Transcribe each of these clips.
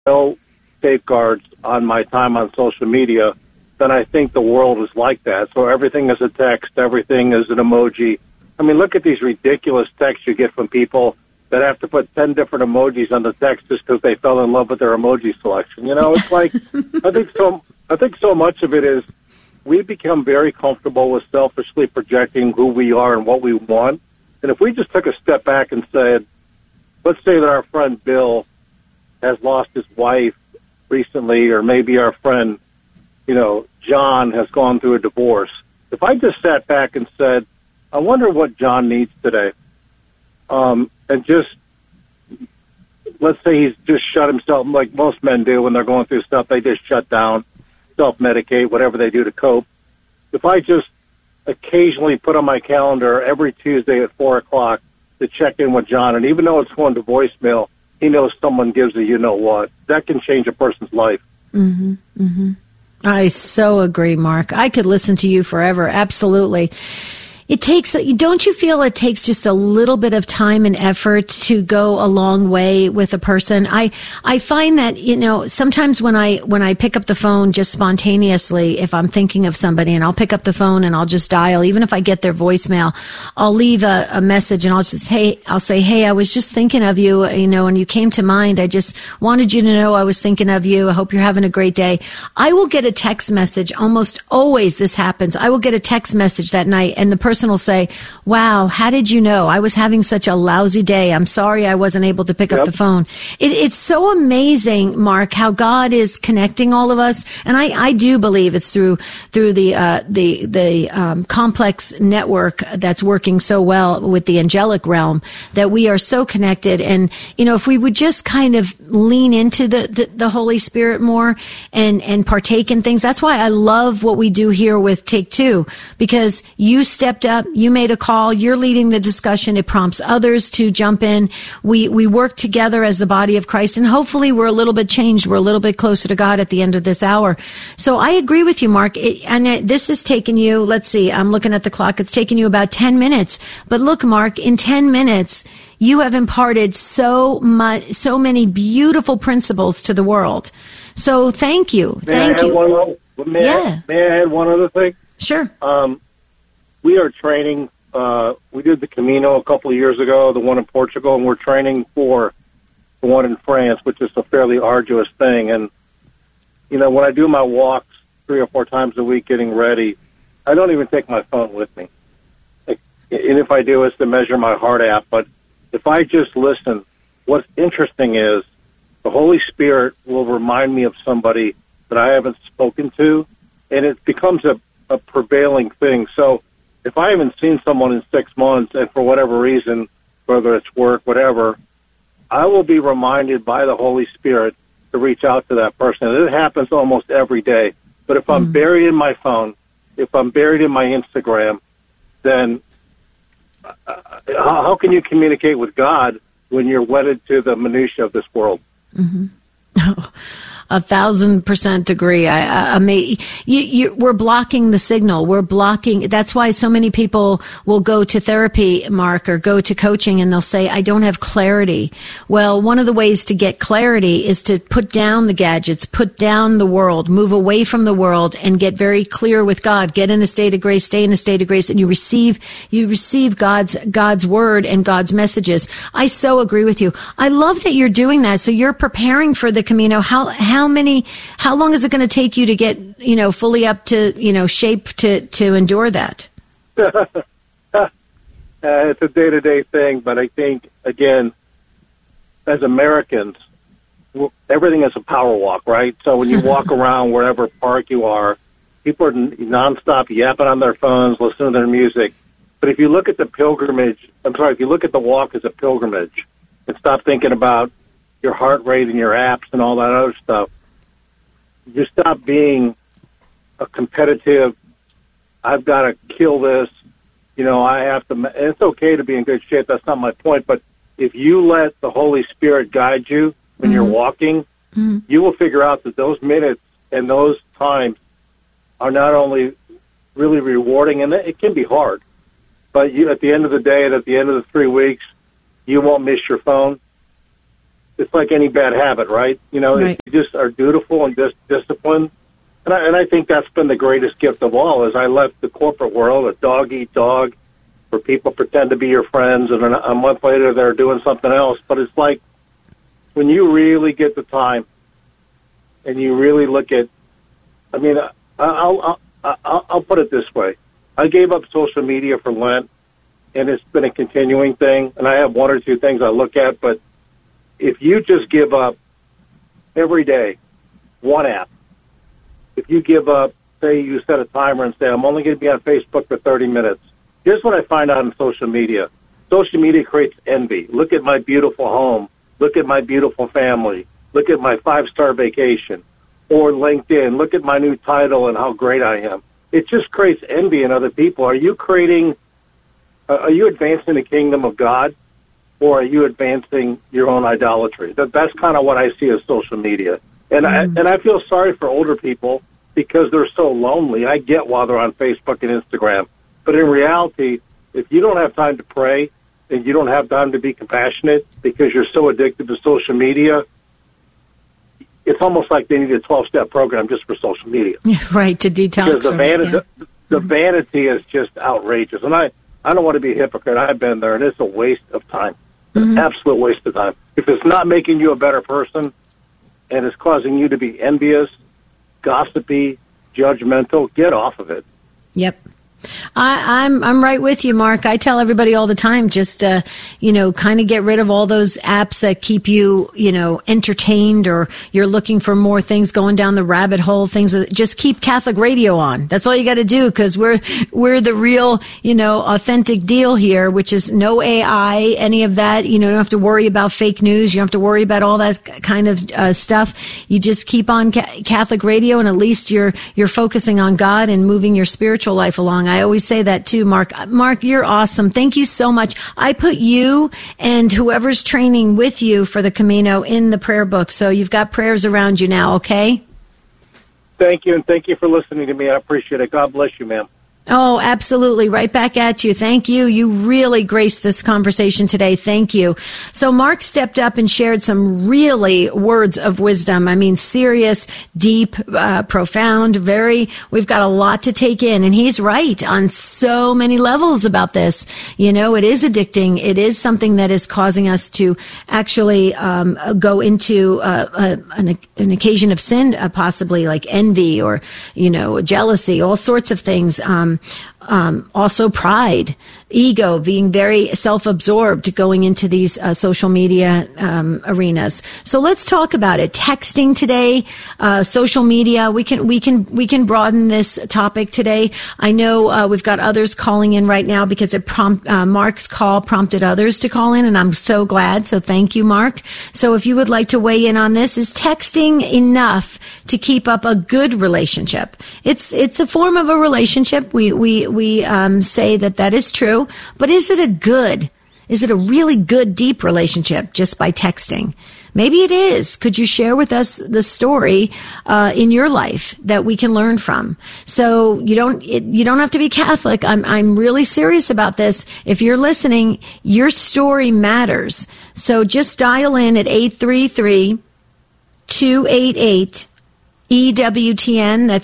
no safeguards on my time on social media, then I think the world is like that. So everything is a text, everything is an emoji. I mean, look at these ridiculous texts you get from people that have to put 10 different emojis on the text just because they fell in love with their emoji selection. You know, it's like, I think so much of it is we become very comfortable with selfishly projecting who we are and what we want. And if we just took a step back and said, let's say that our friend Bill has lost his wife recently, or maybe our friend, John has gone through a divorce. If I just sat back and said, I wonder what John needs today, and just, let's say he's just shut himself, like most men do when they're going through stuff, they just shut down, self-medicate, whatever they do to cope. If I just occasionally put on my calendar every Tuesday at 4 o'clock to check in with John, and even though it's going to voicemail, he knows someone gives a you-know-what. That can change a person's life. Mm-hmm. Mm-hmm. I so agree, Mark. I could listen to you forever. Absolutely. Don't you feel it takes just a little bit of time and effort to go a long way with a person? I find that, sometimes when I pick up the phone just spontaneously, if I'm thinking of somebody, and I'll pick up the phone and I'll just dial, even if I get their voicemail, I'll leave a message and I'll say, hey, I was just thinking of you, and you came to mind. I just wanted you to know I was thinking of you. I hope you're having a great day. I will get a text message. Almost always this happens. I will get a text message that night, and the person will say, wow, how did you know? I was having such a lousy day. I'm sorry I wasn't able to pick up the phone. It's so amazing, Mark, how God is connecting all of us. And I do believe it's through the complex network that's working so well with the angelic realm, that we are so connected. And, if we would just kind of lean into the Holy Spirit more and partake in things. That's why I love what we do here with Take Two, because you stepped up, you made a call, you're leading the discussion. It prompts others to jump in. We work together as the body of Christ, and hopefully we're a little bit changed. We're a little bit closer to God at the end of this hour. So I agree with you, Mark. This has taken you, let's see, I'm looking at the clock. It's taken you about 10 minutes. But look, Mark, in 10 minutes, you have imparted so many beautiful principles to the world. So thank you. Thank you. May I add one other thing? Sure. We are training. We did the Camino a couple of years ago, the one in Portugal, and we're training for the one in France, which is a fairly arduous thing. And, when I do my walks 3 or 4 times a week getting ready, I don't even take my phone with me. And if I do, it's to measure my heart at. But if I just listen, what's interesting is the Holy Spirit will remind me of somebody that I haven't spoken to, and it becomes a prevailing thing. So if I haven't seen someone in 6 months, and for whatever reason, whether it's work, whatever, I will be reminded by the Holy Spirit to reach out to that person. And it happens almost every day. But if I'm buried in my phone, if I'm buried in my Instagram, then how can you communicate with God when you're wedded to the minutia of this world? Mm-hmm. 1,000% agree. We're blocking the signal. We're blocking. That's why so many people will go to therapy, Mark, or go to coaching, and they'll say, I don't have clarity. Well, one of the ways to get clarity is to put down the gadgets, put down the world, move away from the world, and get very clear with God. Get in a state of grace, stay in a state of grace, and you receive God's word and God's messages. I so agree with you. I love that you're doing that. So you're preparing for the Camino. How long is it going to take you to get, fully up to, shape to endure that? It's a day-to-day thing, but I think, again, as Americans, everything is a power walk, right? So when you walk around wherever park you are, people are nonstop yapping on their phones, listening to their music. But if you look at if you look at the walk as a pilgrimage and stop thinking about your heart rate and your apps and all that other stuff, you stop being a competitive, I've got to kill this, I have to, and it's okay to be in good shape, that's not my point, but if you let the Holy Spirit guide you when you're walking, you will figure out that those minutes and those times are not only really rewarding, and it can be hard, but at the end of the day and at the end of the 3 weeks, you won't miss your phone. it's like any bad habit, right? If you just are dutiful and disciplined. And I think that's been the greatest gift of all, is I left the corporate world, a dog-eat-dog, where people pretend to be your friends, and a month later they're doing something else. But it's like when you really get the time and you really look at, I'll put it this way. I gave up social media for Lent, and it's been a continuing thing, and I have one or two things I look at, but if you just give up every day one app, if you give up, say you set a timer and say, I'm only going to be on Facebook for 30 minutes. Here's what I find out on social media. Social media creates envy. Look at my beautiful home. Look at my beautiful family. Look at my 5-star vacation. Or LinkedIn. Look at my new title and how great I am. It just creates envy in other people. Are you advancing the kingdom of God, or are you advancing your own idolatry? That's kind of what I see as social media. And I feel sorry for older people because they're so lonely. I get why they're on Facebook and Instagram. But in reality, if you don't have time to pray and you don't have time to be compassionate because you're so addicted to social media, it's almost like they need a 12-step program just for social media. Right, to detox. Because the vanity is just outrageous. And I don't want to be a hypocrite. I've been there, and it's a waste of time. An absolute waste of time. If it's not making you a better person, and it's causing you to be envious, gossipy, judgmental, get off of it. Yep. I'm right with you, Mark. I tell everybody all the time, just, kind of get rid of all those apps that keep you, entertained, or you're looking for more things going down the rabbit hole, things that just keep Catholic radio on. That's all you got to do, because we're the real, authentic deal here, which is no AI, any of that. You don't have to worry about fake news. You don't have to worry about all that kind of stuff. You just keep on Catholic radio, and at least you're focusing on God and moving your spiritual life along. I always say that too, Mark. Mark, you're awesome. Thank you so much. I put you and whoever's training with you for the Camino in the prayer book. So you've got prayers around you now, okay? Thank you, and thank you for listening to me. I appreciate it. God bless you, ma'am. Oh, absolutely. Right back at you. Thank you. You really graced this conversation today. Thank you. So Mark stepped up and shared some really words of wisdom. I mean, serious, deep, profound, we've got a lot to take in. And he's right on so many levels about this. It is addicting. It is something that is causing us to actually go into an occasion of sin, possibly like envy or, jealousy, all sorts of things. Also pride, ego, being very self-absorbed, going into these social media arenas. So let's talk about it. Texting today, social media. We can broaden this topic today. I know we've got others calling in right now because Mark's call prompted others to call in, and I'm so glad. So thank you, Mark. So if you would like to weigh in on this, is texting enough to keep up a good relationship? It's a form of a relationship. We say that is true, but is it a really good, deep relationship just by texting? Maybe it is. Could you share with us the story in your life that we can learn from? So you don't have to be Catholic. I'm really serious about this. If you're listening, your story matters. So just dial in at 833-288-EWTN. That's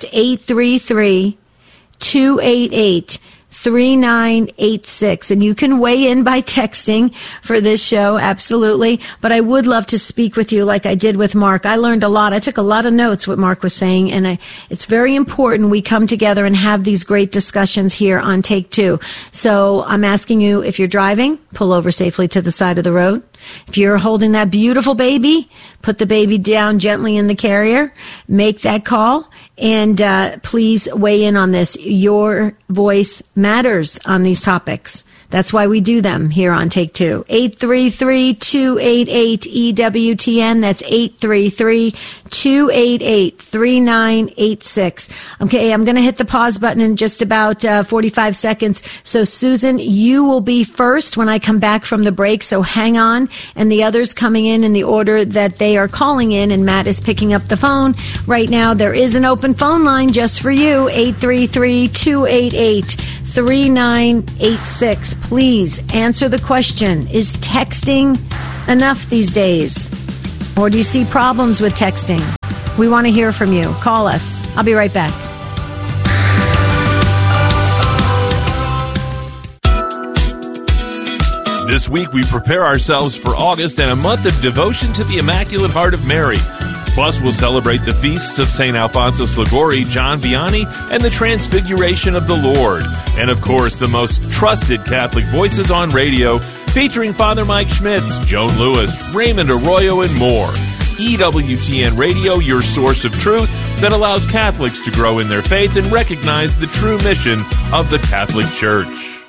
833-288-3986. And you can weigh in by texting for this show, absolutely. But I would love to speak with you like I did with Mark. I learned a lot. I took a lot of notes what Mark was saying, and it's very important we come together and have these great discussions here on Take Two. So I'm asking you, if you're driving, pull over safely to the side of the road. If you're holding that beautiful baby, put the baby down gently in the carrier, make that call, and please weigh in on this. Your voice matters on these topics. That's why we do them here on Take Two. 833-288-EWTN. That's 833-288-3986. Okay, I'm going to hit the pause button in just about 45 seconds. So, Susan, you will be first when I come back from the break, so hang on. And the others coming in the order that they are calling in, and Matt is picking up the phone right now. There is an open phone line just for you, 833-288-3986. Please answer the question, is texting enough these days? Or do you see problems with texting? We want to hear from you. Call us. I'll be right back. This week, we prepare ourselves for August and a month of devotion to the Immaculate Heart of Mary. Plus, we'll celebrate the feasts of St. Alphonsus Liguori, John Vianney, and the Transfiguration of the Lord. And, of course, the most trusted Catholic voices on radio, featuring Father Mike Schmitz, Joan Lewis, Raymond Arroyo, and more. EWTN Radio, your source of truth that allows Catholics to grow in their faith and recognize the true mission of the Catholic Church.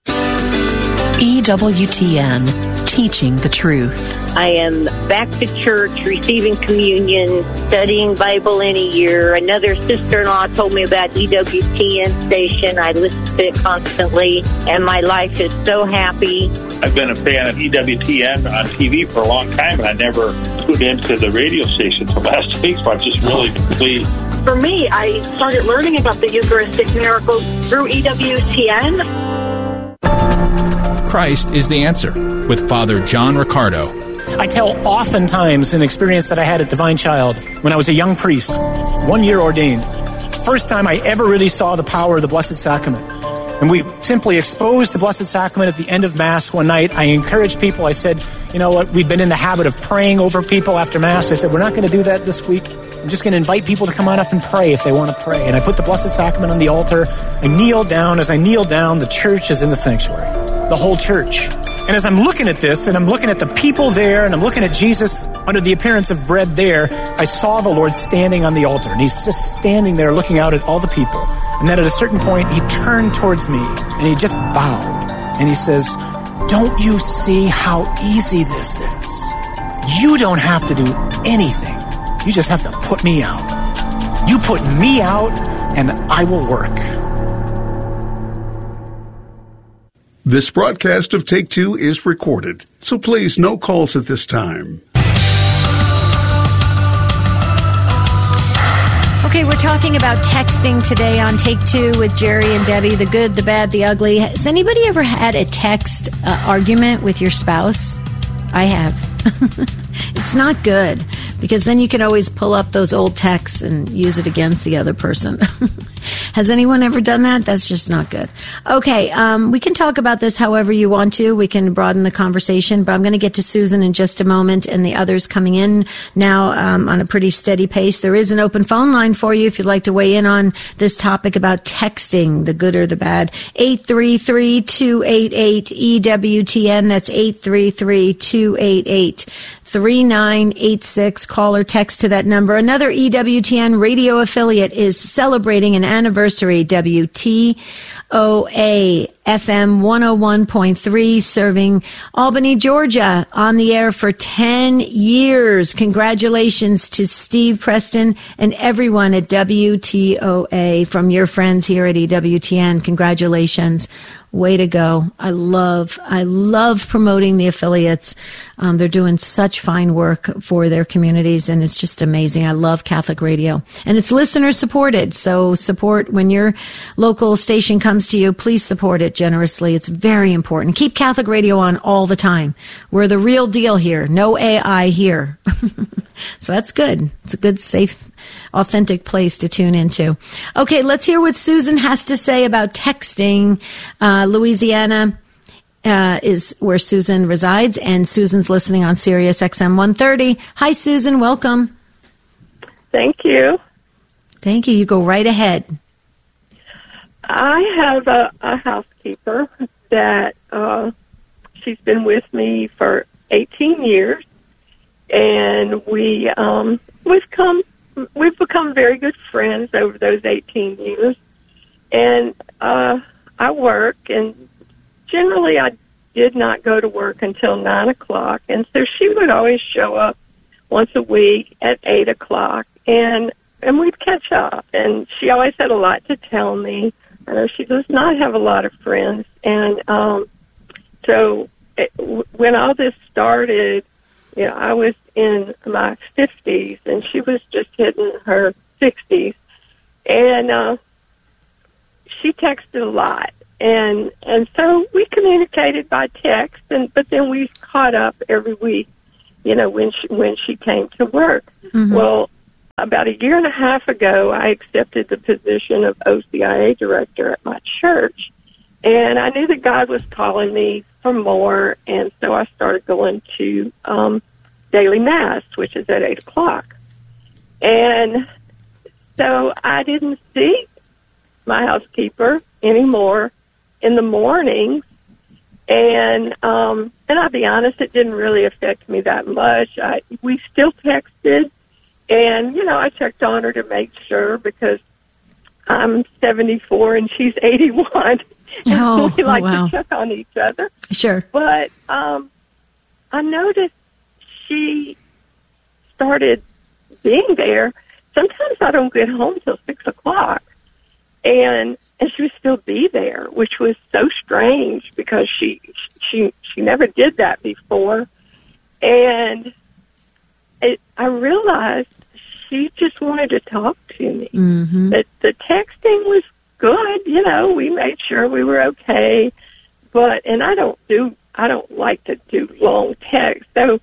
EWTN, teaching the truth. I am back to church, receiving communion, studying Bible in a year. Another sister-in-law told me about EWTN station. I listen to it constantly, and my life is so happy. I've been a fan of EWTN on TV for a long time, and I never tuned into the radio station until last week, so I'm just really pleased. For me, I started learning about the Eucharistic miracles through EWTN. Christ is the Answer with Father John Riccardo. I tell oftentimes an experience that I had at Divine Child when I was a young priest, 1 year ordained. First time I ever really saw the power of the Blessed Sacrament. And we simply exposed the Blessed Sacrament at the end of Mass one night. I encouraged people. I said, you know what, we've been in the habit of praying over people after Mass. I said, we're not going to do that this week. I'm just going to invite people to come on up and pray if they want to pray. And I put the Blessed Sacrament on the altar. I kneel down. As I kneel down, the church is in the sanctuary. The whole church. And as I'm looking at this, and I'm looking at the people there, and I'm looking at Jesus under the appearance of bread there, I saw the Lord standing on the altar. And he's just standing there looking out at all the people. And then at a certain point, he turned towards me, and he just bowed. And he says, don't you see how easy this is? You don't have to do anything. You just have to put me out. You put me out, and I will work. This broadcast of Take Two is recorded, so please no calls at this time. Okay, we're talking about texting today on Take Two with Jerry and Debbie, the good, the bad, the ugly. Has anybody ever had a text argument with your spouse? I have. It's not good, because then you can always pull up those old texts and use it against the other person. Has anyone ever done that? That's just not good. Okay, we can talk about this however you want to. We can broaden the conversation, but I'm going to get to Susan in just a moment and the others coming in now on a pretty steady pace. There is an open phone line for you if you'd like to weigh in on this topic about texting, the good or the bad. 833-288-EWTN. That's 833-288-3986. Call or text to that number. Another EWTN radio affiliate is celebrating an anniversary. WTOA FM 101.3, serving Albany, Georgia, on the air for 10 years. Congratulations to Steve Preston and everyone at WTOA from your friends here at EWTN. Congratulations. Way to go. I love promoting the affiliates. They're doing such fine work for their communities, and it's just amazing. I love Catholic radio. And it's listener supported, so support when your local station comes to you. Please support it generously. It's very important. Keep Catholic radio on all the time. We're the real deal here. No AI here. So that's good. It's a good, safe, authentic place to tune into. Okay, let's hear what Susan has to say about texting. Louisiana is where Susan resides, and Susan's listening on Sirius XM 130. Hi, Susan. Welcome. Thank you. Thank you. You go right ahead. I have a housekeeper that she's been with me for 18 years, and we've become very good friends over those 18 years. And I work, and generally I did not go to work until 9 o'clock, and so she would always show up once a week at 8 o'clock, and we'd catch up, and she always had a lot to tell me. I know she does not have a lot of friends, and when all this started, you know, I was in my 50s, and she was just hitting her 60s, and she texted a lot, and so we communicated by text, but then we caught up every week, when she came to work. Mm-hmm. Well, about a year and a half ago, I accepted the position of OCIA director at my church. And I knew that God was calling me for more, and so I started going to daily Mass, which is at 8 o'clock. And so I didn't see my housekeeper anymore in the mornings. And I'll be honest, it didn't really affect me that much. We still texted, and, I checked on her to make sure, because I'm 74 and she's 81. Oh, we like wow. to check on each other. Sure. But I noticed she started being there. Sometimes I don't get home till 6 o'clock. And she would still be there, which was so strange, because she never did that before. And I realized she just wanted to talk to me. Mm-hmm. The texting was good, we made sure we were okay. And I don't like to do long texts. So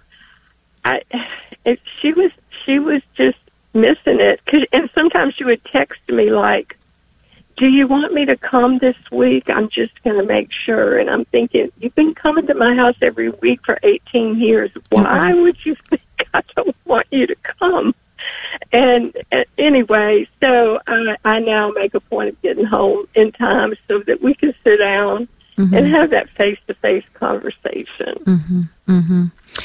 she was just missing it. And sometimes she would text me like, "Do you want me to come this week? I'm just going to make sure." And I'm thinking, you've been coming to my house every week for 18 years. Why would you think I don't want you to come? And anyway, so I now make a point of getting home in time so that we can sit down mm-hmm. and have that face-to-face conversation. Mm-hmm. Mm-hmm.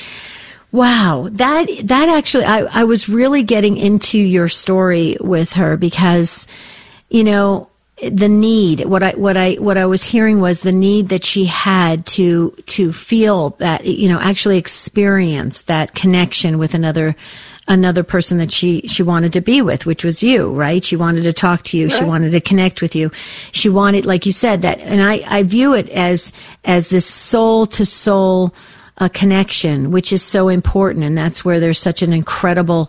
Wow. That actually, I was really getting into your story with her, because, the need, what I was hearing was the need that she had to feel that, actually experience that connection with another person that she wanted to be with, which was you, right? She wanted to talk to you. Right. She wanted to connect with you. She wanted, like you said, that, and I view it as this soul to soul connection, which is so important. And that's where there's such an incredible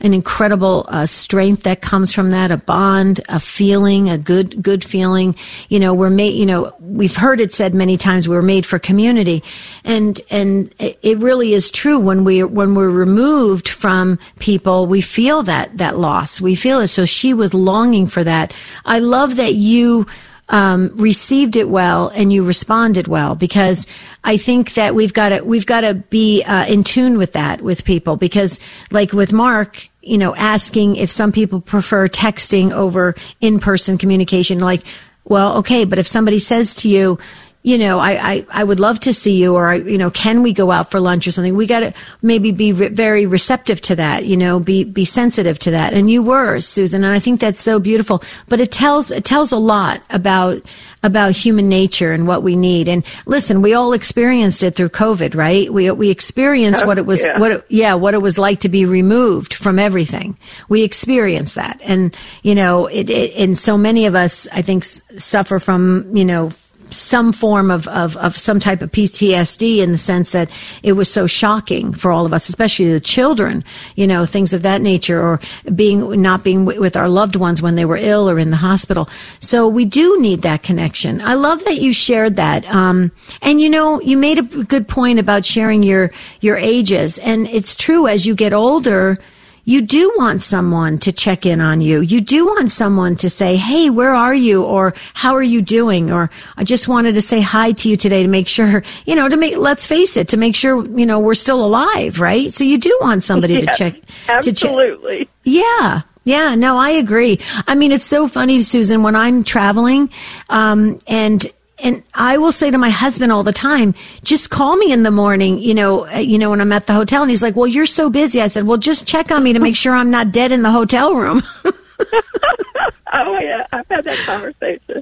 strength that comes from that, a bond, a feeling, a good feeling. We're made, we've heard it said many times, we're made for community. And it really is true. When we're removed from people, we feel that loss. We feel it. So she was longing for that. I love that you received it well and you responded well, because I think that we've got to be in tune with that with people, because like with Mark, asking if some people prefer texting over in-person communication, like, well, okay, but if somebody says to you, I would love to see you, or, can we go out for lunch or something? We got to maybe be very receptive to that, be sensitive to that. And you were, Susan, and I think that's so beautiful. But it tells a lot about human nature and what we need. And listen, we all experienced it through COVID, right? We experienced what it was, what it was like to be removed from everything. We experienced that. And, and so many of us, I think, suffer from, some form of some type of PTSD, in the sense that it was so shocking for all of us, especially the children, things of that nature, or not being with our loved ones when they were ill or in the hospital. So we do need that connection. I love that you shared that. And you made a good point about sharing your ages. And it's true, as you get older, you do want someone to check in on you. You do want someone to say, "Hey, where are you?" Or "How are you doing?" Or "I just wanted to say hi to you today," to make sure, let's face it, to make sure, we're still alive, right? So you do want somebody to check. Absolutely. Yeah. Yeah. No, I agree. I mean, it's so funny, Susan, when I'm traveling, and I will say to my husband all the time, "Just call me in the morning, when I'm at the hotel." And he's like, "Well, you're so busy." I said, "Well, just check on me to make sure I'm not dead in the hotel room." Oh yeah, I've had that conversation.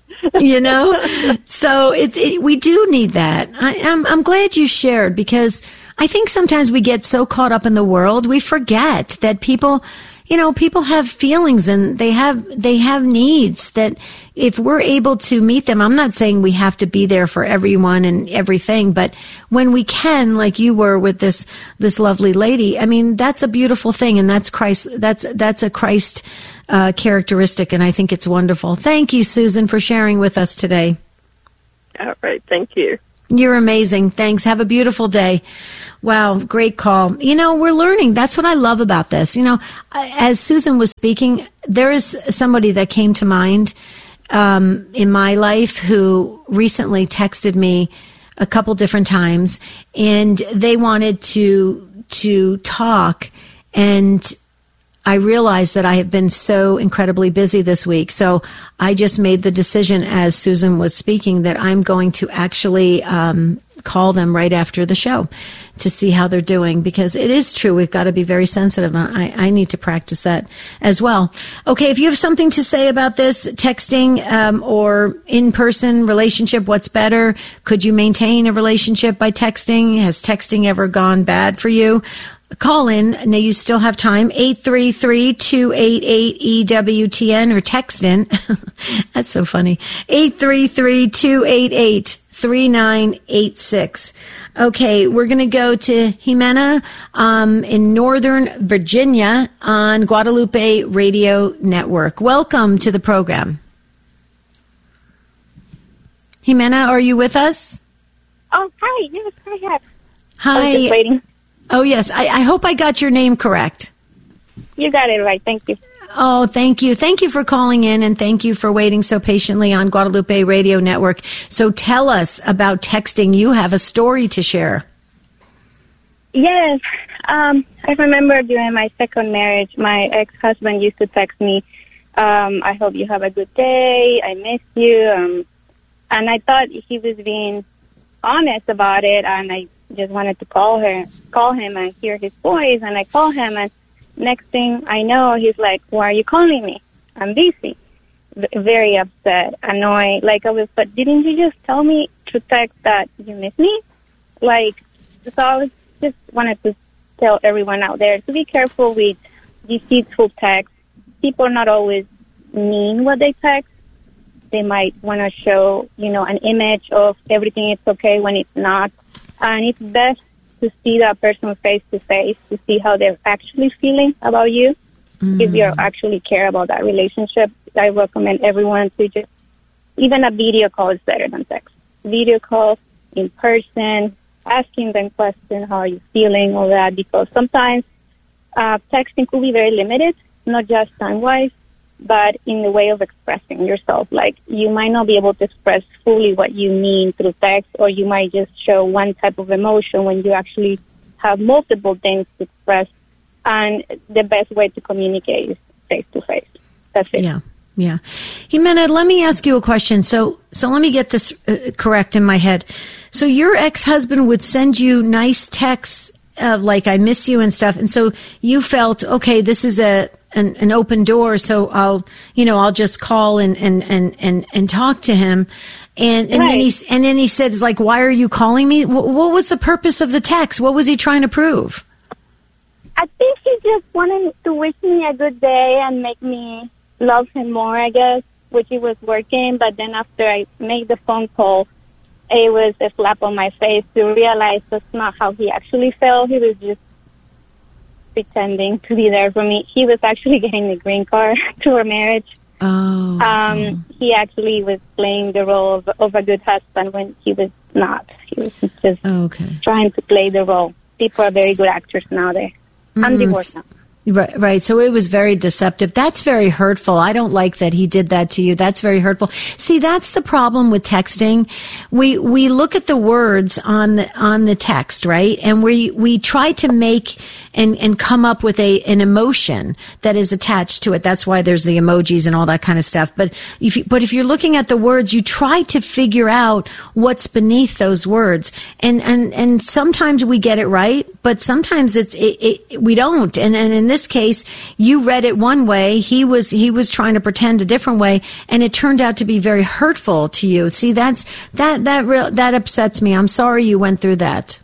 So we do need that. I'm glad you shared, because I think sometimes we get so caught up in the world, we forget that people have feelings and they have needs, that if we're able to meet them, I'm not saying we have to be there for everyone and everything, but when we can, like you were with this lovely lady, I mean, that's a beautiful thing. And that's Christ, that's a Christ, characteristic. And I think it's wonderful. Thank you, Susan, for sharing with us today. All right. Thank you. You're amazing. Thanks. Have a beautiful day. Wow, great call. You know, we're learning. That's what I love about this. You know, as Susan was speaking, there is somebody that came to mind in my life who recently texted me a couple different times, and they wanted to talk, and I realized that I have been so incredibly busy this week. So I just made the decision, as Susan was speaking, that I'm going to actually call them right after the show to see how they're doing, because it is true. We've got to be very sensitive. I need to practice that as well. Okay, if you have something to say about this, texting or in-person relationship, what's better? Could you maintain a relationship by texting? Has texting ever gone bad for you? Call in. Now you still have time. 833-288-EWTN or text in. That's so funny. 833-288-3986. Okay, we're going to go to Jimena in Northern Virginia on Guadalupe Radio Network. Welcome to the program. Jimena, are you with us? Oh, hi. Yes, I have. Hi. I was just waiting. Oh, yes. I hope I got your name correct. You got it right. Thank you. Oh, thank you. Thank you for calling in, and thank you for waiting so patiently on Guadalupe Radio Network. So tell us about texting. You have a story to share. Yes. I remember during my second marriage, my ex-husband used to text me, I hope you have a good day. I miss you. And I thought he was being honest about it, and I just wanted to call him and hear his voice. And I call him, and next thing I know, he's like, "Why are you calling me? I'm busy." Very upset, annoyed. Like, but didn't you just tell me to text that you miss me? Like, so I was just wanted to tell everyone out there to be careful with deceitful texts. People not always mean what they text. They might want to show, an image of everything is okay when it's not. And it's best to see that person face to face to see how they're actually feeling about you. If you actually care about that relationship, I recommend everyone to just, even a video call is better than text. Video call in person, asking them questions, how are you feeling, all that, because sometimes texting could be very limited, not just time-wise, but in the way of expressing yourself. Like, you might not be able to express fully what you mean through text, or you might just show one type of emotion when you actually have multiple things to express. And the best way to communicate is face-to-face. That's it. Yeah. Jimena, let me ask you a question. So let me get this correct in my head. So your ex-husband would send you nice texts like, I miss you and stuff. And so you felt, okay, this is an open door, so I'll just call and talk to him, and right. then he said, like, why are you calling me? What was the purpose of the text? What was he trying to prove? I think he just wanted to wish me a good day and make me love him more, I guess, which it was working. But then after I made the phone call, it was a slap on my face to realize that's not how he actually felt. He was just pretending to be there for me. He was actually getting the green card to our marriage. He actually was playing the role of a good husband when he was not. He was just trying to play the role. People are very good actors nowadays. I'm divorced now. Right. So it was very deceptive. That's very hurtful. I don't like that he did that to you. That's very hurtful. See, that's the problem with texting. We look at the words on the text, right? And we try to make and come up with an emotion that is attached to it. That's why there's the emojis and all that kind of stuff. But if you're looking at the words, you try to figure out what's beneath those words. And sometimes we get it right, but sometimes we don't. And in this case, you read it one way. He was trying to pretend a different way, and it turned out to be very hurtful to you. See, that upsets me. I'm sorry you went through that.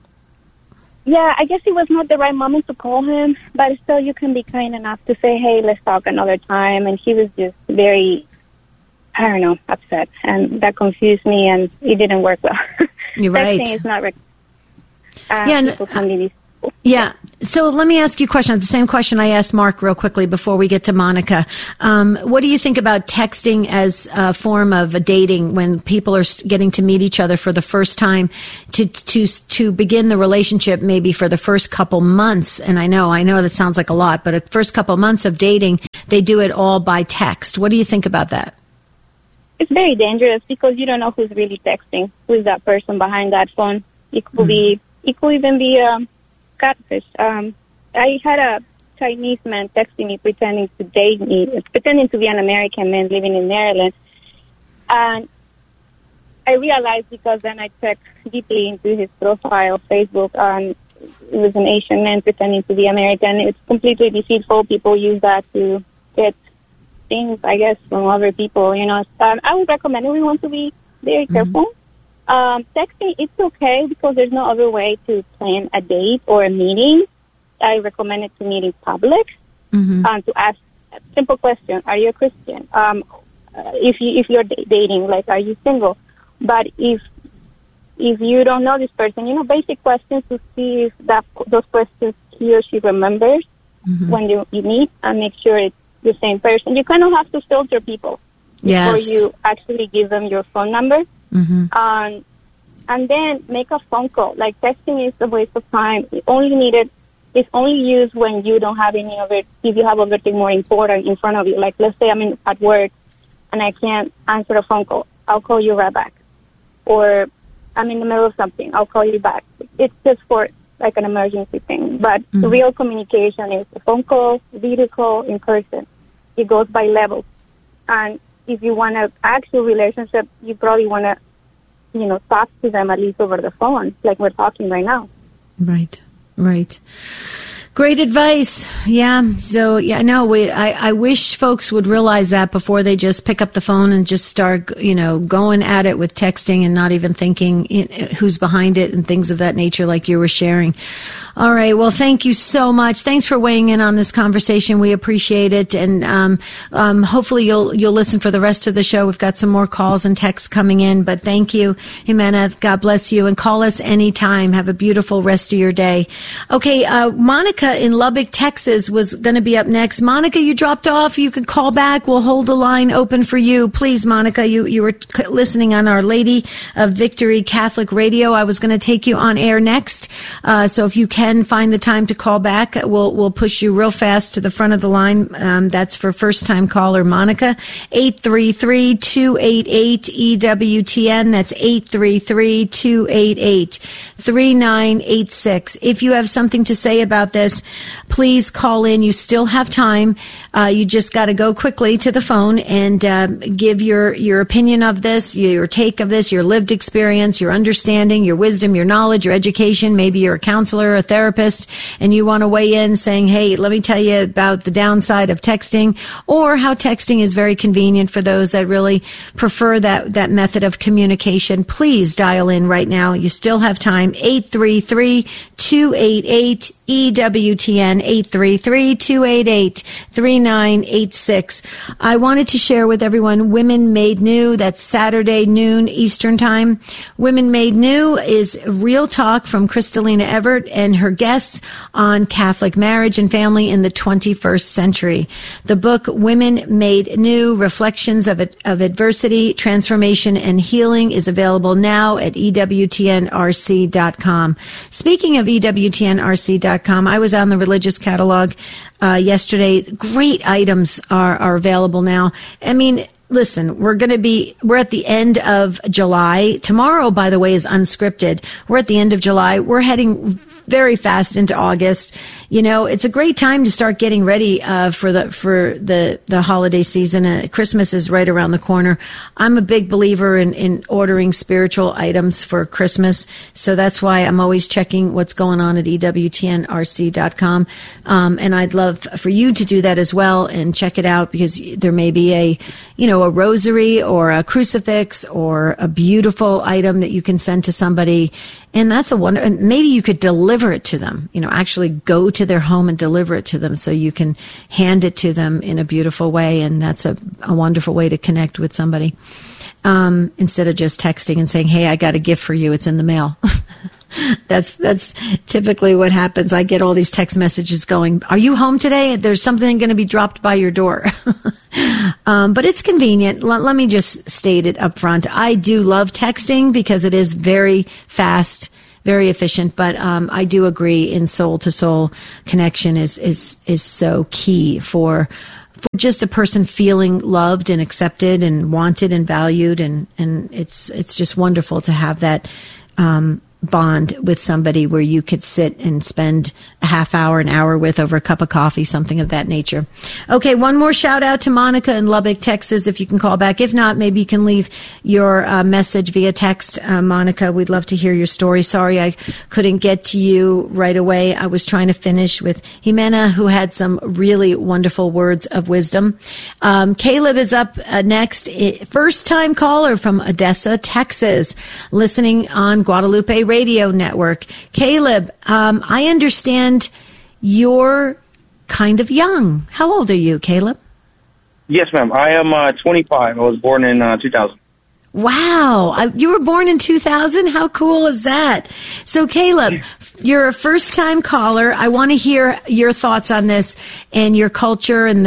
Yeah, I guess it was not the right moment to call him, but still you can be kind enough to say, hey, let's talk another time. And he was just very, upset. And that confused me, and it didn't work well. You're right. Texting is not people can be Yeah. So let me ask you a question. The same question I asked Mark real quickly before we get to Monica. What do you think about texting as a form of dating when people are getting to meet each other for the first time to begin the relationship maybe for the first couple months? And I know that sounds like a lot, but the first couple months of dating, they do it all by text. What do you think about that? It's very dangerous because you don't know who's really texting, who's that person behind that phone. It could even be catfish. I had a Chinese man texting me, pretending to date me, pretending to be an American man living in Maryland. And I realized because then I checked deeply into his profile, Facebook, and it was an Asian man pretending to be American. It's completely deceitful. People use that to get things, I guess, from other people, you know. I would recommend everyone to be very careful. Texting, it's okay because there's no other way to plan a date or a meeting. I recommend it to meet in public to ask a simple question: are you a Christian? If you're dating, like, are you single? But if you don't know this person, you know, basic questions to see if those questions he or she remembers when you meet, and make sure it's the same person. You kind of have to filter people before you actually give them your phone number. And then make a phone call. Like, texting is a waste of time. It's only used when you don't have any other, if you have other thing more important in front of you. Like, let's say I'm at work and I can't answer a phone call. I'll call you right back. Or I'm in the middle of something. I'll call you back. It's just for like an emergency thing. But real communication is a phone call, video call, in person. It goes by levels. And if you want an actual relationship, you probably want to, you know, talk to them at least over the phone, like we're talking right now. Right. Great advice. Yeah. So, yeah, no, I wish folks would realize that before they just pick up the phone and just start, you know, going at it with texting and not even thinking who's behind it and things of that nature, like you were sharing. All right. Well, thank you so much. Thanks for weighing in on this conversation. We appreciate it. And hopefully you'll listen for the rest of the show. We've got some more calls and texts coming in. But thank you, Jimena. God bless you. And call us anytime. Have a beautiful rest of your day. Okay. Monica in Lubbock, Texas was going to be up next. Monica, you dropped off. You could call back. We'll hold the line open for you. Please, Monica, you were listening on Our Lady of Victory Catholic Radio. I was going to take you on air next. So if you can find the time to call back, we'll push you real fast to the front of the line. That's for first-time caller Monica. 833-288-EWTN. That's 833-288-3986. If you have something to say about this, please call in. You still have time. You just got to go quickly to the phone and give your opinion of this, your take of this, your lived experience, your understanding, your wisdom, your knowledge, your education. Maybe you're a counselor, a therapist, and you want to weigh in saying, hey, let me tell you about the downside of texting, or how texting is very convenient for those that really prefer that method of communication. Please dial in right now. You still have time. 833-288 EWTN, 833-288-3986. I wanted to share with everyone Women Made New. That's Saturday noon Eastern Time. Women Made New is real talk from Kristalina Everett and her guests on Catholic marriage and family in the 21st century. The book Women Made New, Reflections of Adversity, Transformation, and Healing is available now at EWTNRC.com. Speaking of EWTNRC.com, I was on the religious catalog yesterday. Great items are available now. I mean, listen, we're at the end of July. Tomorrow, by the way, is unscripted. We're at the end of July. We're heading very fast into August. You know, it's a great time to start getting ready for the holiday season. Christmas is right around the corner. I'm a big believer in ordering spiritual items for Christmas, so that's why I'm always checking what's going on at EWTNRC.com. And I'd love for you to do that as well and check it out, because there may be a rosary or a crucifix or a beautiful item that you can send to somebody. And that's a wonder. And maybe you could deliver it to them, actually go to their home and deliver it to them so you can hand it to them in a beautiful way. And that's a wonderful way to connect with somebody. Instead of just texting and saying, hey, I got a gift for you. It's in the mail. That's typically what happens. I get all these text messages going, "Are you home today? There's something going to be dropped by your door." But it's convenient. Let me just state it up front. I do love texting because it is very fast, very efficient. But I do agree, in soul to soul connection is so key for just a person feeling loved and accepted and wanted and valued, and it's just wonderful to have that bond with somebody where you could sit and spend a half hour, an hour with over a cup of coffee, something of that nature. Okay, one more shout out to Monica in Lubbock, Texas, if you can call back. If not, maybe you can leave your message via text. Monica, we'd love to hear your story. Sorry I couldn't get to you right away. I was trying to finish with Jimena, who had some really wonderful words of wisdom. Caleb is up next. First-time caller from Odessa, Texas, listening on Guadalupe Radio Network. Caleb, I understand you're kind of young. How old are you, Caleb? Yes, ma'am. I am 25. I was born in 2000. Wow. You were born in 2000? How cool is that? So, Caleb, you're a first-time caller. I want to hear your thoughts on this and your culture and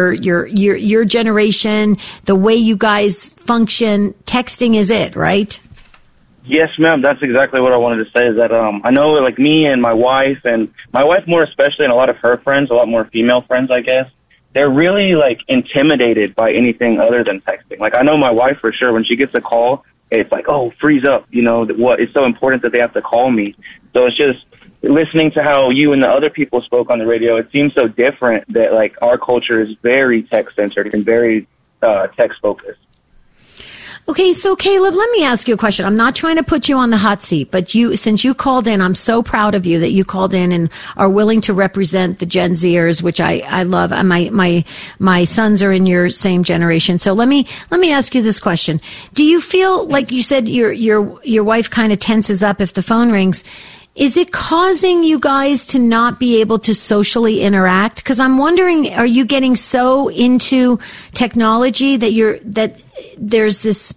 your generation, the way you guys function. Texting is it, right? Yes, ma'am. That's exactly what I wanted to say, is that I know, like, me and my wife more especially, and a lot of her friends, a lot more female friends, I guess, they're really, like, intimidated by anything other than texting. Like, I know my wife for sure, when she gets a call, it's like, oh, freeze up, it's so important that they have to call me. So it's just listening to how you and the other people spoke on the radio, it seems so different that, like, our culture is very text-centered and very text-focused. Okay, so Caleb, let me ask you a question. I'm not trying to put you on the hot seat, but since you called in, I'm so proud of you that you called in and are willing to represent the Gen Zers, which I love. My sons are in your same generation. So let me ask you this question. Do you feel, like you said, your wife kind of tenses up if the phone rings? Is it causing you guys to not be able to socially interact? Because I'm wondering, are you getting so into technology that there's this,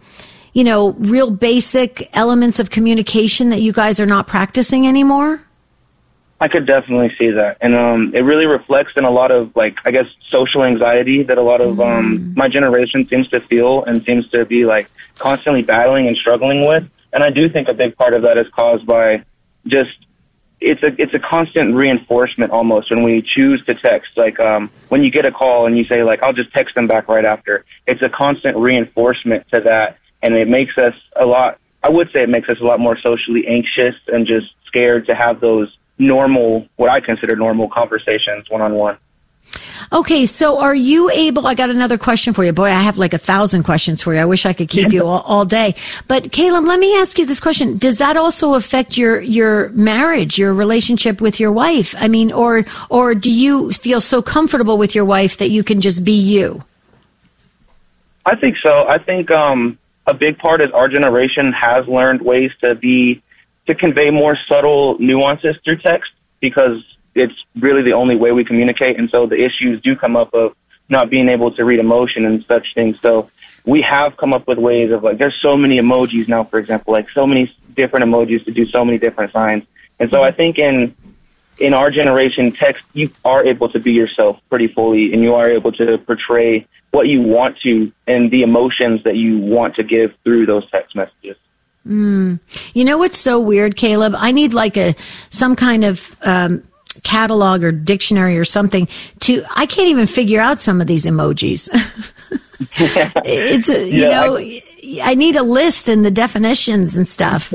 real basic elements of communication that you guys are not practicing anymore? I could definitely see that. And it really reflects in a lot of, like, I guess, social anxiety that a lot of my generation seems to feel and seems to be, like, constantly battling and struggling with. And I do think a big part of that is caused by just it's a constant reinforcement almost when we choose to text. Like when you get a call and you say, like, I'll just text them back right after. It's a constant reinforcement to that, and it makes us a lot more socially anxious and just scared to have those what I consider normal conversations one-on-one. Okay, so are you able, I got another question for you. Boy, I have like 1,000 questions for you. I wish I could keep you all day. But Caleb, let me ask you this question. Does that also affect your marriage, your relationship with your wife? I mean, or do you feel so comfortable with your wife that you can just be you? I think so. I think a big part is our generation has learned ways to convey more subtle nuances through text, because it's really the only way we communicate. And so the issues do come up of not being able to read emotion and such things. So we have come up with ways of, like, there's so many emojis now, for example, like so many different emojis to do so many different signs. And so I think in our generation, text, you are able to be yourself pretty fully, and you are able to portray what you want to and the emotions that you want to give through those text messages. You know what's so weird, Caleb? I need like some kind of catalog or dictionary or something I can't even figure out some of these emojis. I need a list and the definitions and stuff.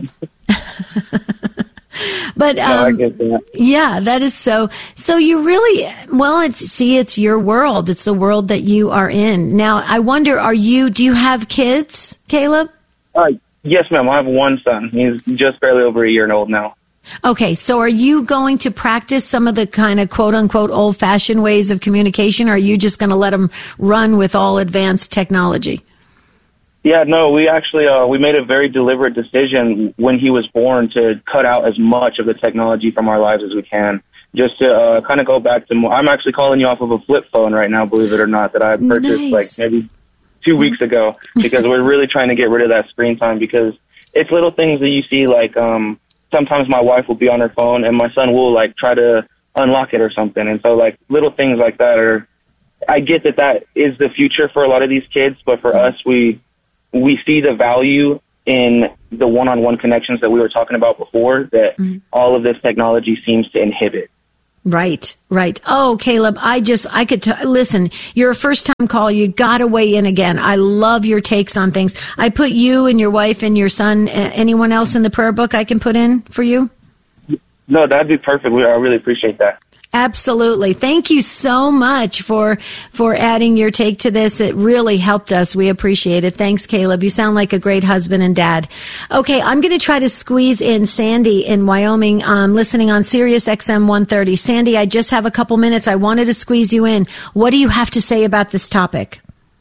But I get that. Yeah, that is so you really, well, it's your world. It's the world that you are in. Now, I wonder, do you have kids, Caleb? Yes, ma'am. I have one son. He's just barely over a year old now. Okay, so are you going to practice some of the kind of quote-unquote old-fashioned ways of communication, or are you just going to let him run with all advanced technology? Yeah, no, we actually we made a very deliberate decision when he was born to cut out as much of the technology from our lives as we can, just to kind of go back to more. I'm actually calling you off of a flip phone right now, believe it or not, that I purchased like maybe 2 weeks ago, because we're really trying to get rid of that screen time, because it's little things that you see, like sometimes my wife will be on her phone and my son will like try to unlock it or something. And so like little things like that are, I get that is the future for a lot of these kids, but for us, we see the value in the one-on-one connections that we were talking about before that all of this technology seems to inhibit. Right. Oh, Caleb, listen, you're a first-time call. You got to weigh in again. I love your takes on things. I put you and your wife and your son, anyone else in the prayer book I can put in for you? No, that'd be perfect. I really appreciate that. Absolutely. Thank you so much for adding your take to this. It really helped us. We appreciate it. Thanks, Caleb. You sound like a great husband and dad. Okay, I'm going to try to squeeze in Sandy in Wyoming, listening on Sirius XM 130. Sandy, I just have a couple minutes. I wanted to squeeze you in. What do you have to say about this topic?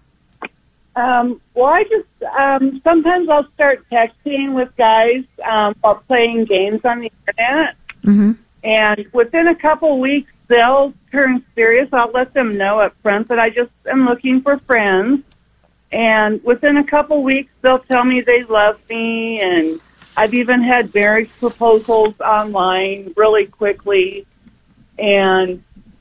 Well, I just sometimes I'll start texting with guys while playing games on the internet. Mm-hmm. And within a couple weeks, they'll turn serious. I'll let them know up front that I just am looking for friends. And within a couple weeks, they'll tell me they love me. And I've even had marriage proposals online really quickly. And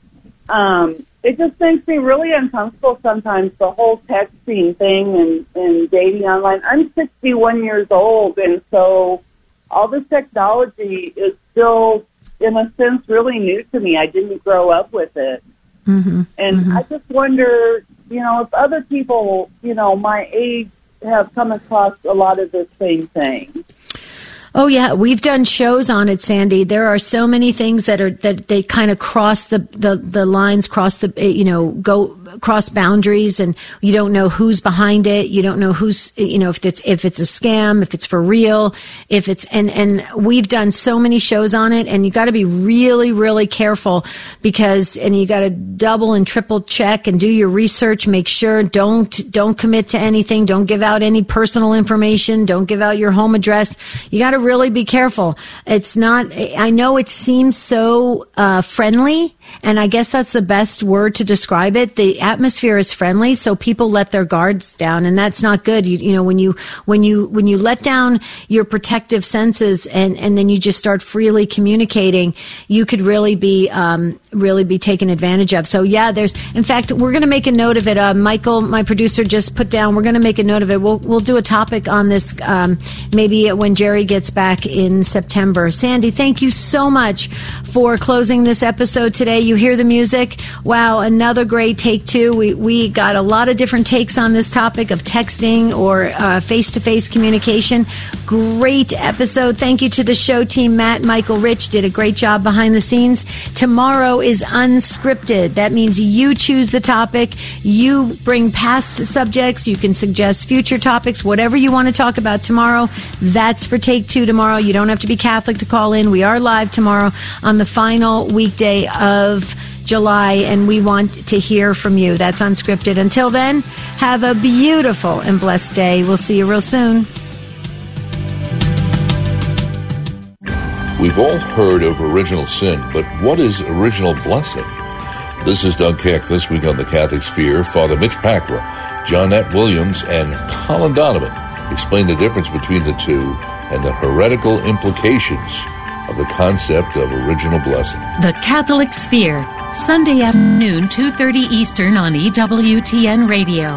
it just makes me really uncomfortable sometimes, the whole texting thing and dating online. I'm 61 years old, and so all this technology is still, in a sense, really new to me. I didn't grow up with it. Mm-hmm. And I just wonder, if other people, my age have come across a lot of the same thing. Oh yeah, we've done shows on it, Sandy. There are so many things that they kind of cross the lines, cross boundaries, and you don't know who's behind it. You don't know who's, if it's a scam, if it's for real, and we've done so many shows on it, and you got to be really, really careful and you got to double and triple check and do your research. Make sure don't commit to anything. Don't give out any personal information. Don't give out your home address. You got to really be careful. It's not, I know it seems so friendly, and I guess that's the best word to describe it. The atmosphere is friendly, so people let their guards down, and that's not good. When you let down your protective senses and then you just start freely communicating, you could really be taken advantage of. So yeah, in fact, we're going to make a note of it. Michael, my producer, just put down, we're going to make a note of it. We'll do a topic on this, maybe when Jerry gets back in September. Sandy, thank you so much for closing this episode today. You hear the music. Wow, another great take two. We got a lot of different takes on this topic of texting or face-to-face communication. Great episode. Thank you to the show team. Matt, Michael, Rich did a great job behind the scenes. Tomorrow is unscripted. That means you choose the topic. You bring past subjects. You can suggest future topics, whatever you want to talk about tomorrow. That's for Take Two tomorrow. You don't have to be Catholic to call in. We are live tomorrow on the final weekday of July, and we want to hear from you. That's unscripted. Until then, have a beautiful and blessed day. We'll see you real soon. We've all heard of original sin, but what is original blessing? This is Doug Keck. This week on the Catholic Sphere, Father Mitch Pacwa, Johnette Williams, and Colin Donovan explain the difference between the two and the heretical implications of the concept of original blessing. The Catholic Sphere, Sunday afternoon, 2:30 Eastern on EWTN Radio.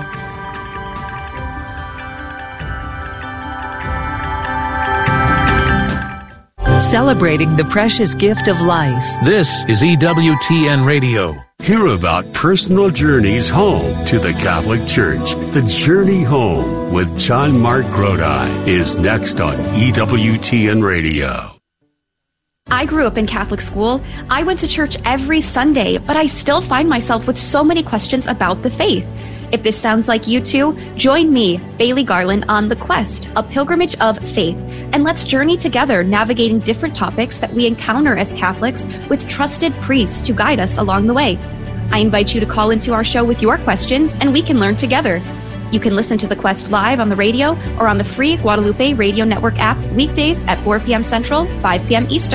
Celebrating the precious gift of life. This is EWTN Radio. Hear about personal journeys home to the Catholic Church. The Journey Home with John Mark Grodi is next on EWTN Radio. I grew up in Catholic school. I went to church every Sunday, but I still find myself with so many questions about the faith. If this sounds like you too, join me, Bailey Garland, on The Quest, a pilgrimage of faith, and let's journey together navigating different topics that we encounter as Catholics with trusted priests to guide us along the way. I invite you to call into our show with your questions, and we can learn together. You can listen to The Quest live on the radio or on the free Guadalupe Radio Network app weekdays at 4 p.m. Central, 5 p.m. Eastern.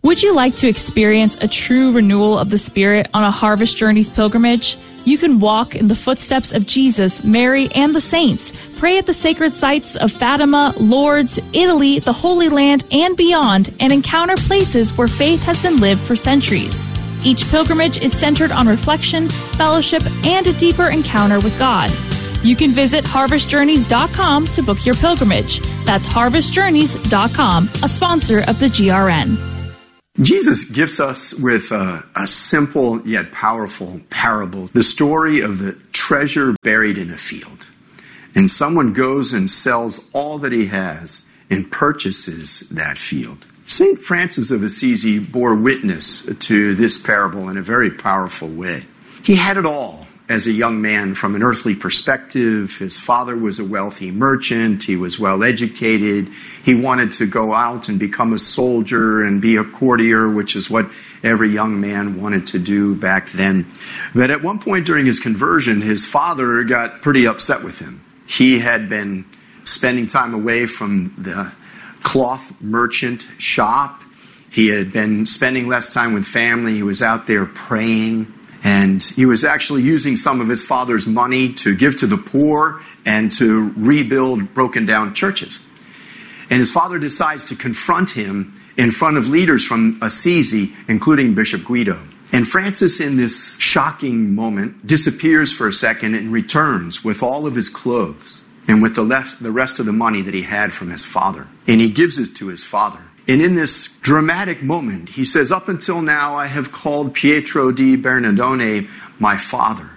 Would you like to experience a true renewal of the Spirit on a Harvest Journeys pilgrimage? You can walk in the footsteps of Jesus, Mary, and the saints, pray at the sacred sites of Fatima, Lourdes, Italy, the Holy Land, and beyond, and encounter places where faith has been lived for centuries. Each pilgrimage is centered on reflection, fellowship, and a deeper encounter with God. You can visit harvestjourneys.com to book your pilgrimage. That's harvestjourneys.com, a sponsor of the GRN. Jesus gives us with a simple yet powerful parable the story of the treasure buried in a field. And someone goes and sells all that he has and purchases that field. St. Francis of Assisi bore witness to this parable in a very powerful way. He had it all as a young man from an earthly perspective. His father was a wealthy merchant. He was well educated. He wanted to go out and become a soldier and be a courtier, which is what every young man wanted to do back then. But at one point during his conversion, his father got pretty upset with him. He had been spending time away from the cloth merchant shop. He had been spending less time with family. He was out there praying. And he was actually using some of his father's money to give to the poor and to rebuild broken down churches. And his father decides to confront him in front of leaders from Assisi, including Bishop Guido. And Francis, in this shocking moment, disappears for a second and returns with all of his clothes and with the rest of the money that he had from his father. And he gives it to his father. And in this dramatic moment, he says, "Up until now, I have called Pietro di Bernardone my father.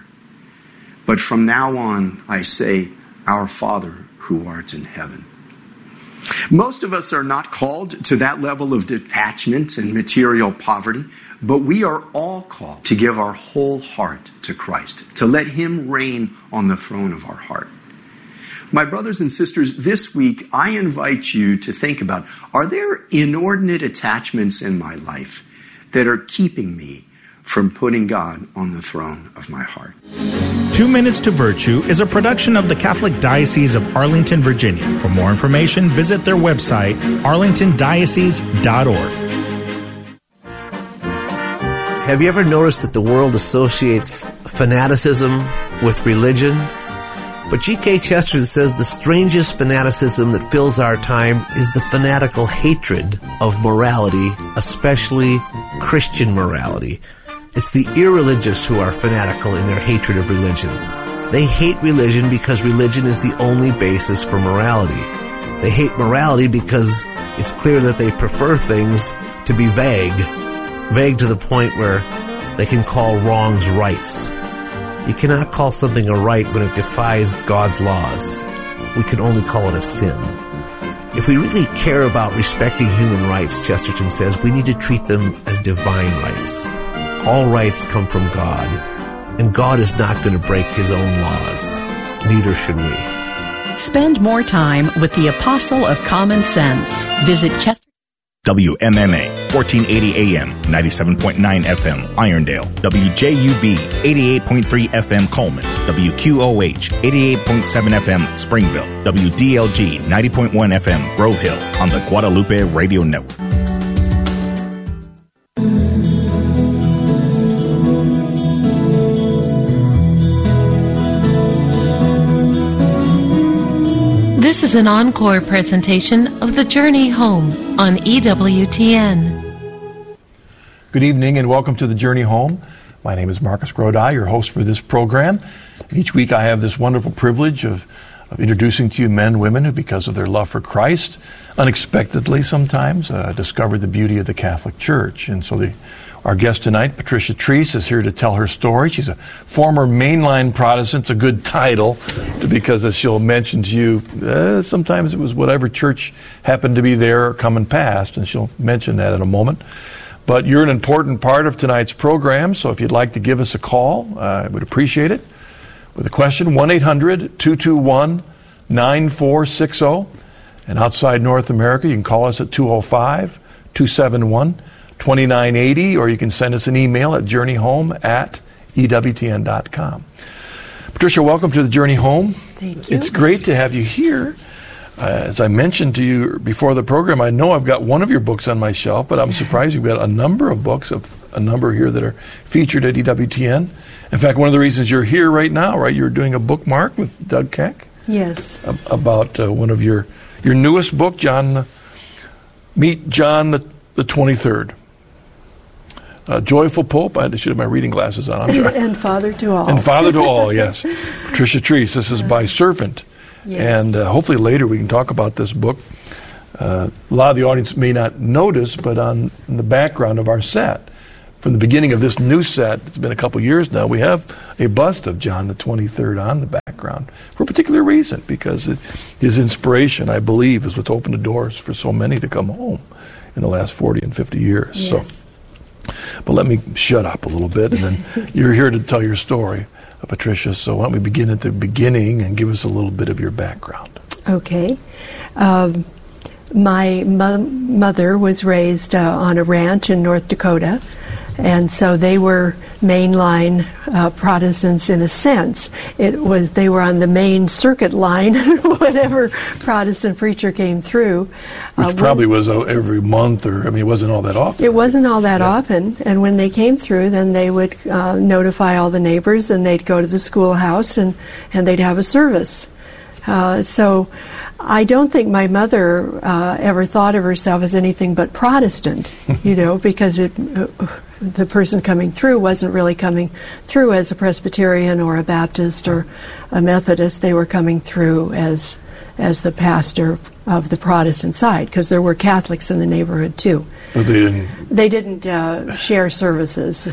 But from now on, I say, our Father who art in heaven." Most of us are not called to that level of detachment and material poverty, but we are all called to give our whole heart to Christ, to let him reign on the throne of our heart. My brothers and sisters, this week I invite you to think about, are there inordinate attachments in my life that are keeping me from putting God on the throne of my heart? 2 Minutes to Virtue is a production of the Catholic Diocese of Arlington, Virginia. For more information, visit their website, arlingtondiocese.org. Have you ever noticed that the world associates fanaticism with religion? But G.K. Chesterton says the strangest fanaticism that fills our time is the fanatical hatred of morality, especially Christian morality. It's the irreligious who are fanatical in their hatred of religion. They hate religion because religion is the only basis for morality. They hate morality because it's clear that they prefer things to be vague to the point where they can call wrongs rights. You cannot call something a right when it defies God's laws. We can only call it a sin. If we really care about respecting human rights, Chesterton says, we need to treat them as divine rights. All rights come from God, and God is not going to break his own laws. Neither should we. Spend more time with the Apostle of Common Sense. Visit Chester. WMMA, 1480 AM, 97.9 FM, Irondale. WJUV, 88.3 FM, Coleman. WQOH, 88.7 FM, Springville. WDLG, 90.1 FM, Grove Hill, on the Guadalupe Radio Network. This is an encore presentation of The Journey Home on EWTN. Good evening and welcome to The Journey Home. My name is Marcus Grodi, your host for this program. Each week I have this wonderful privilege of introducing to you men and women who, because of their love for Christ, unexpectedly sometimes, discovered the beauty of the Catholic Church. And so our guest tonight, Patricia Treese, is here to tell her story. She's a former mainline Protestant. It's a good title because, as she'll mention to you, sometimes it was whatever church happened to be there or coming past, and she'll mention that in a moment. But you're an important part of tonight's program, so if you'd like to give us a call, I would appreciate it. With a question, 1-800-221-9460. And outside North America, you can call us at 205-271-2980, or you can send us an email at journeyhome@ewtn.com. Patricia, welcome to the Journey Home. Thank you. It's great to have you here. As I mentioned to you before the program, I know I've got one of your books on my shelf, but I'm surprised you've got a number of books, a number here that are featured at EWTN. In fact, one of the reasons you're here right now, right, you're doing a bookmark with Doug Keck. Yes. About one of your newest book, Meet John the 23rd. Joyful Pope. I should have my reading glasses on. I'm sorry. And Father to All. And Father to All, yes. Patricia Treese. This is by Servant. Yes. And hopefully later we can talk about this book. A lot of the audience may not notice, but in the background of our set, from the beginning of this new set, it's been a couple years now, we have a bust of John the 23rd on the background for a particular reason, because his inspiration, I believe, is what's opened the doors for so many to come home in the last 40 and 50 years. Yes. But let me shut up a little bit, and then you're here to tell your story, Patricia, so why don't we begin at the beginning and give us a little bit of your background. Okay. My mother was raised on a ranch in North Dakota, and so they were mainline Protestants in a sense. They were on the main circuit line, whatever Protestant preacher came through. Which probably was every month, it wasn't all that often. It wasn't all that often, and when they came through, then they would notify all the neighbors, and they'd go to the schoolhouse, and they'd have a service. So I don't think my mother ever thought of herself as anything but Protestant, because the person coming through wasn't really coming through as a Presbyterian or a Baptist or a Methodist. They were coming through as the pastor of the Protestant side, because there were Catholics in the neighborhood too. But they didn't share services.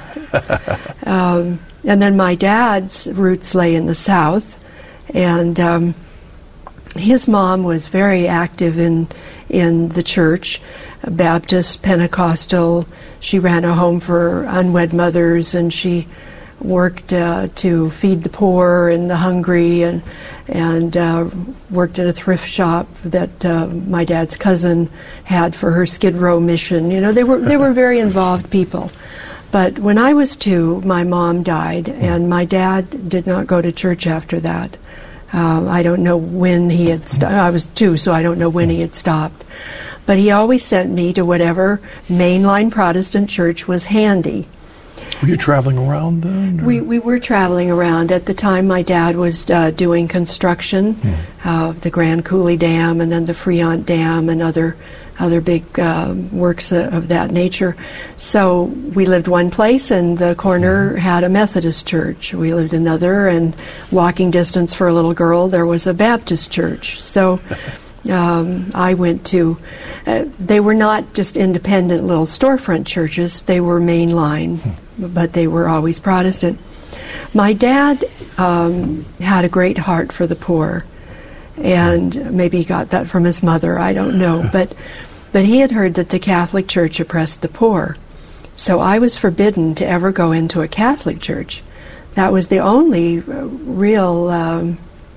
And then my dad's roots lay in the South, and his mom was very active in the church, Baptist, Pentecostal. She ran a home for unwed mothers, and she worked to feed the poor and the hungry, and worked at a thrift shop that my dad's cousin had for her Skid Row mission. They were very involved people. But when I was 2, my mom died, and my dad did not go to church after that. I don't know when he had I was 2, so I don't know when he had stopped. But he always sent me to whatever mainline Protestant church was handy. Were you traveling around then? We were traveling around. At the time, my dad was doing construction of the Grand Coulee Dam, and then the Fremont Dam, and other big works of that nature. So we lived one place, and the corner had a Methodist church. We lived another, and walking distance for a little girl, there was a Baptist church. So I went to, they were not just independent little storefront churches, they were mainline, but they were always Protestant. My dad had a great heart for the poor, and maybe he got that from his mother, I don't know, but he had heard that the Catholic Church oppressed the poor. So I was forbidden to ever go into a Catholic church. That was the only real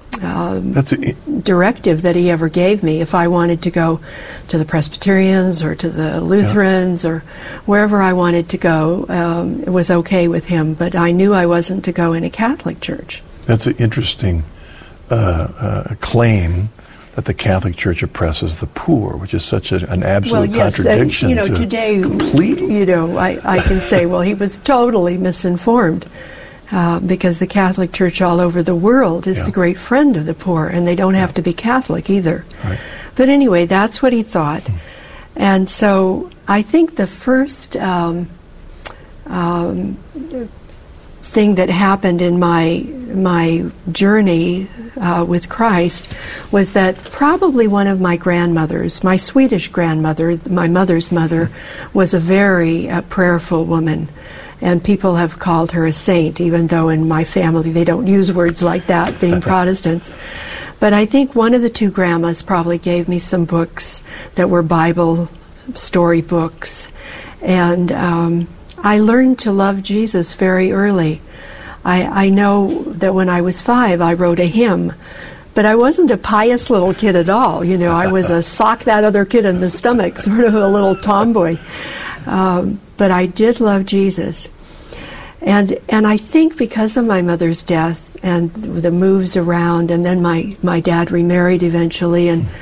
directive that he ever gave me. If I wanted to go to the Presbyterians or to the Lutherans or wherever I wanted to go, it was okay with him. But I knew I wasn't to go in a Catholic church. That's an interesting claim, that the Catholic Church oppresses the poor, which is such an absolute contradiction. Today, completely. I can say, well, he was totally misinformed, because the Catholic Church all over the world is the great friend of the poor, and they don't have to be Catholic either. Right. But anyway, that's what he thought. And so I think the first thing that happened in my journey with Christ was that probably one of my grandmothers, my Swedish grandmother, my mother's mother, was a very prayerful woman. And people have called her a saint, even though in my family they don't use words like that, being Protestants. But I think one of the 2 grandmas probably gave me some books that were Bible story books. And I learned to love Jesus very early. I know that when I was 5, I wrote a hymn. But I wasn't a pious little kid at all. I was a sock that other kid in the stomach, sort of a little tomboy. But I did love Jesus. And I think because of my mother's death and the moves around, and then my dad remarried eventually, and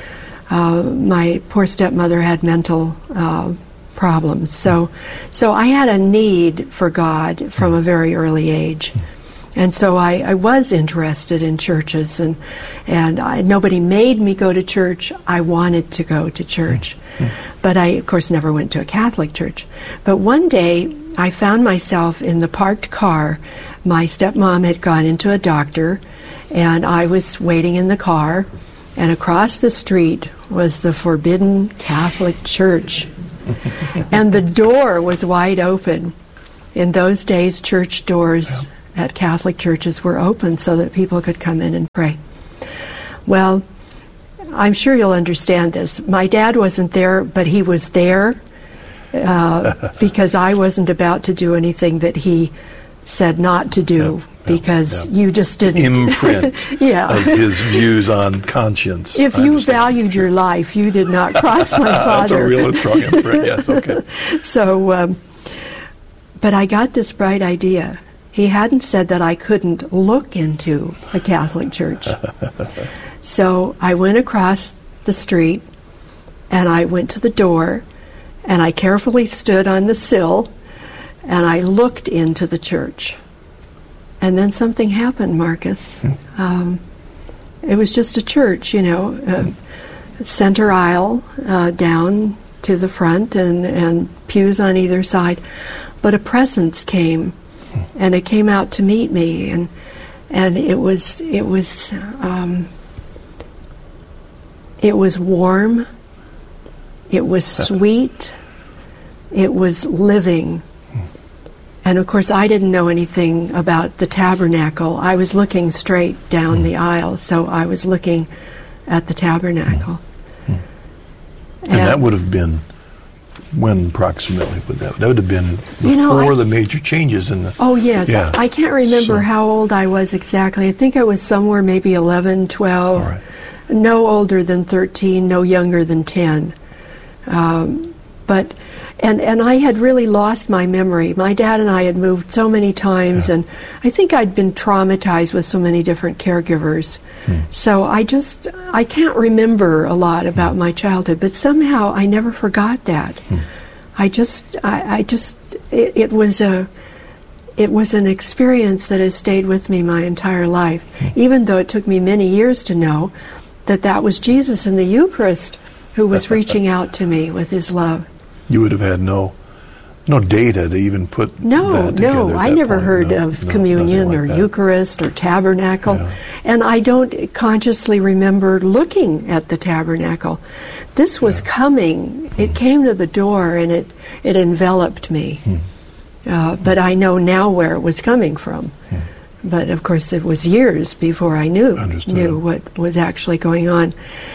my poor stepmother had mental problems. So I had a need for God from a very early age. And so I was interested in churches, and nobody made me go to church. I wanted to go to church. But I, of course, never went to a Catholic church. But one day, I found myself in the parked car. My stepmom had gone into a doctor, and I was waiting in the car, and across the street was the Forbidden Catholic Church. And the door was wide open. In those days, church doors at Catholic churches were open so that people could come in and pray. Well, I'm sure you'll understand this. My dad wasn't there, but he was there because I wasn't about to do anything that he said not to do, because you just didn't imprint of his views on conscience. If you valued your life, you did not cross my father. That's a real strong imprint. Yes, okay. So, but I got this bright idea. He hadn't said that I couldn't look into a Catholic church. So I went across the street, and I went to the door, and I carefully stood on the sill, and I looked into the church. And then something happened, Marcus. It was just a church, center aisle down to the front, and pews on either side. But a presence came, and it came out to meet me, and it was warm, it was sweet, it was living. And of course, I didn't know anything about the tabernacle. I was looking straight down the aisle, so I was looking at the tabernacle. And that would have been when approximately would that would have been before the major changes in the... Oh, yes. Yeah. I can't remember how old I was exactly. I think I was somewhere maybe 11, 12, right. No older than 13, no younger than 10. But I had really lost my memory. My dad and I had moved so many times, and I think I'd been traumatized with so many different caregivers. So I can't remember a lot about my childhood, but somehow I never forgot that. It was an experience that has stayed with me my entire life, even though it took me many years to know that was Jesus in the Eucharist who was reaching out to me with his love. You would have had no data to even put that together. No, I never heard of communion or Eucharist or tabernacle, and I don't consciously remember looking at the tabernacle. This was coming. It came to the door, and it enveloped me. But I know now where it was coming from. But of course, it was years before I knew what was actually going on.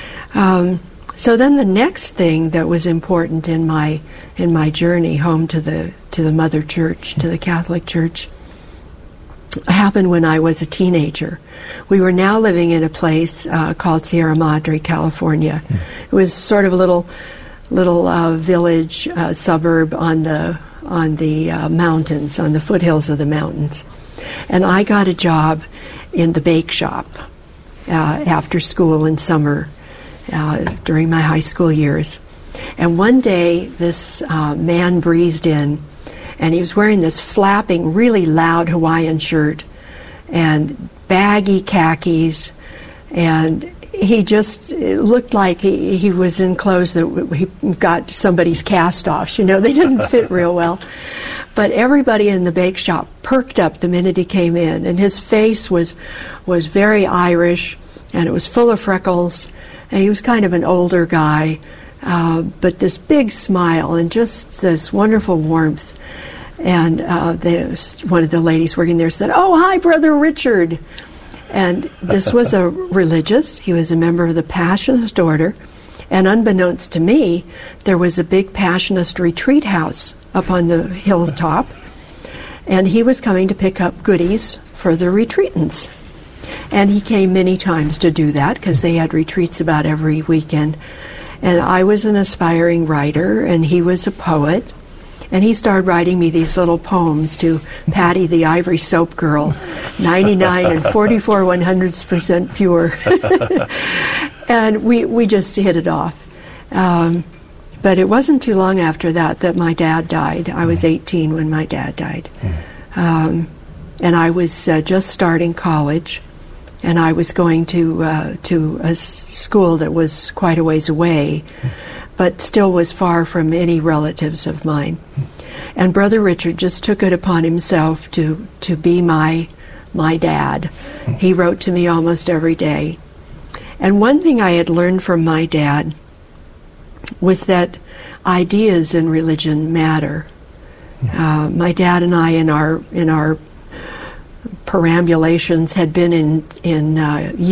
So then the next thing that was important in my journey home to the Mother Church, to the Catholic Church, happened when I was a teenager. We were now living in a place called Sierra Madre, California. It was sort of a little village suburb on the mountains, on the foothills of the mountains. And I got a job in the bake shop after school in summer. During my high school years. And one day this man breezed in, and he was wearing this flapping, really loud Hawaiian shirt and baggy khakis, and it looked like he was in clothes that he got somebody's cast-offs. They didn't fit real well. But everybody in the bake shop perked up the minute he came in, and his face was very Irish, and it was full of freckles. And he was kind of an older guy, but this big smile and just this wonderful warmth. And one of the ladies working there said, "Oh, hi, Brother Richard." And this was a religious. He was a member of the Passionist Order. And unbeknownst to me, there was a big Passionist retreat house up on the hilltop. And he was coming to pick up goodies for the retreatants. And he came many times to do that because they had retreats about every weekend. And I was an aspiring writer, and he was a poet. And he started writing me these little poems to Patty the Ivory Soap Girl, 99 and 44 100% pure. And we just hit it off. But it wasn't too long after that my dad died. I was 18 when my dad died. And I was just starting college, and I was going to a school that was quite a ways away, but still was far from any relatives of mine. And Brother Richard just took it upon himself to be my dad. He wrote to me almost every day. And one thing I had learned from my dad was that ideas in religion matter. My dad and I, in our perambulations, had been in